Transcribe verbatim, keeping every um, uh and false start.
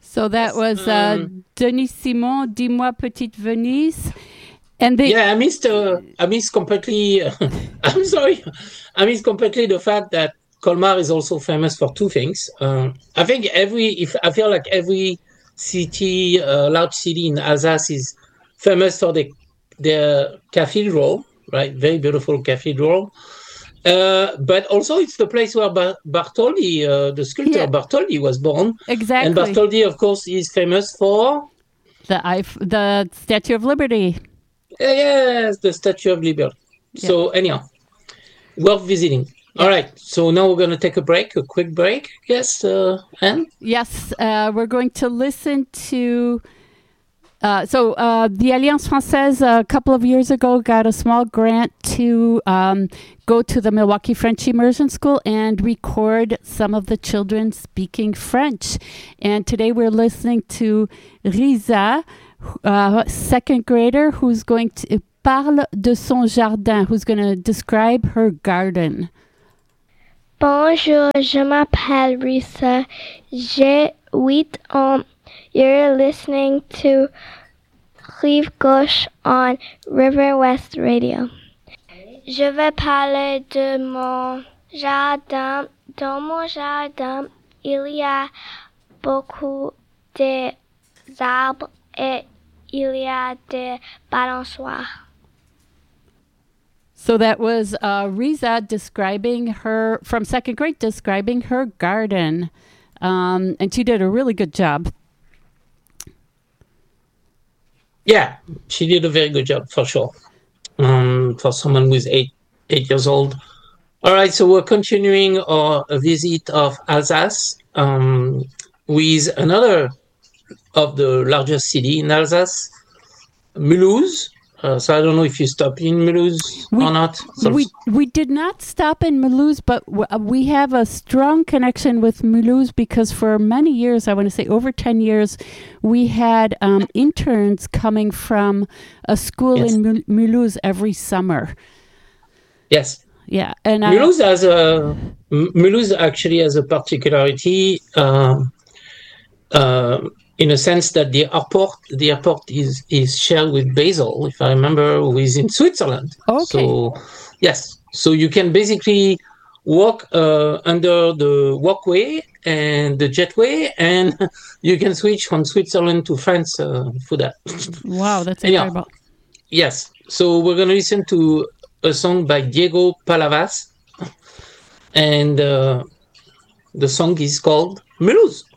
So that was uh, Um, Denis Simon, Dis-moi Petite Venise. And they, yeah, I missed. Uh, I missed completely. I'm sorry. I missed completely the fact that Colmar is also famous for two things. Um, I think every. If I feel like every city, uh, large city in Alsace is famous for the their cathedral, right? Very beautiful cathedral. Uh, but also, it's the place where Bar- Bartholdi, uh, the sculptor yeah, Bartholdi, was born. And exactly. Bartholdi, of course, is famous for The Eif- the Statue of Liberty. uh, yes, the Statue of Liberty. Yeah. So anyhow, worth visiting. Yeah. All right, so now we're going to take a break, a quick break, yes, uh, Anne? Yes, uh, we're going to listen to. Uh, so uh, the Alliance Française a couple of years ago got a small grant to um, go to the Milwaukee French Immersion School and record some of the children speaking French. And today we're listening to Riza, uh, second grader, who's going to parle de son jardin, who's going to describe her garden. Bonjour, je m'appelle Risa. J'ai huit ans. You're listening to Rive Gauche on River West Radio. Je vais parler de mon jardin. Dans mon jardin, il y a beaucoup d'arbres et il y a des balançoires. So that was uh, Riza describing her, from second grade, describing her garden. Um, and she did a really good job. Yeah, she did a very good job, for sure, um, for someone who's eight, eight years old. All right, so we're continuing our visit of Alsace um, with another of the largest city in Alsace, Mulhouse. Uh, so I don't know if you stopped in Mulhouse We- or not. So We we did not stop in Mulhouse, but w- uh, we have a strong connection with Mulhouse because for many years, I want to say over ten years, we had um, interns coming from a school Yes. in Mul- Mulhouse every summer. yes, Yeah, and I, Mulhouse has a M- Mulhouse actually has a particularity um, uh, in a sense that the airport the airport is is shared with Basel, if I remember, who is in Switzerland. Okay. So yes, so you can basically walk uh, under the walkway and the jetway, and you can switch from Switzerland to France uh, for that. wow, that's Yeah. incredible. Yes. So we're going to listen to a song by Diego Palavas, and uh, the song is called Mulhouse.